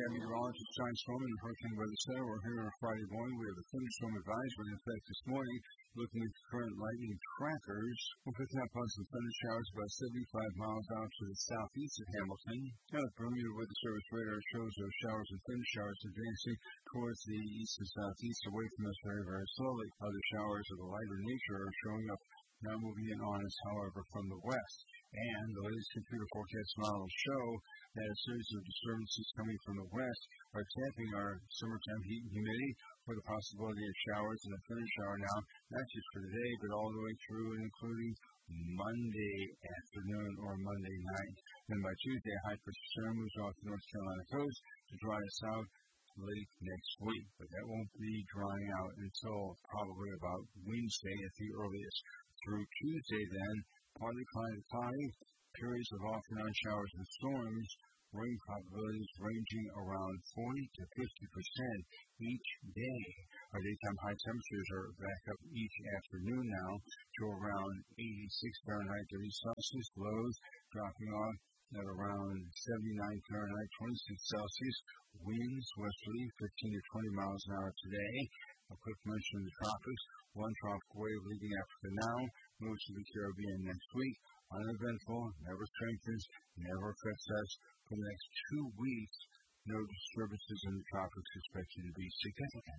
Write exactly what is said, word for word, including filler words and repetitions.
I'm meteorologist John Storm in Hurricane Weather Center. We're here on a Friday morning. We have a thunderstorm advisory in effect this morning. Looking at the current lightning trackers, we're picking up on some thunder showers about seventy-five miles out to the southeast of Hamilton. Now, the Bermuda Weather Service radar shows those showers and thunder showers advancing towards the east and southeast, away from us very, very slowly. Other showers of a lighter nature are showing up, now moving in on us, however, from the west. And the latest computer forecast models show that a series of disturbances coming from the west are tapping our summertime heat and humidity for the possibility of showers and a thunder shower now, not just for today, but all the way through and including Monday afternoon or Monday night. Then by Tuesday, a high pressure center moves off the North Carolina coast to dry us out late next week. But that won't be drying out until probably about Wednesday at the earliest. Through Tuesday then, partly cloudy to cloudy, periods of off and on showers and storms, rain probabilities ranging around forty to fifty percent each day. Our daytime high temperatures are back up each afternoon now to around eighty-six Fahrenheit degrees Celsius, lows dropping off at around seventy-nine Fahrenheit, twenty-six Celsius, winds westerly fifteen to twenty miles an hour today. A quick mention of the tropics. One tropical wave leaving Africa now, moves to the Caribbean next week. Uneventful, never strengthens, never affects us. For the next two weeks, no disturbances in the tropics expected to be significant.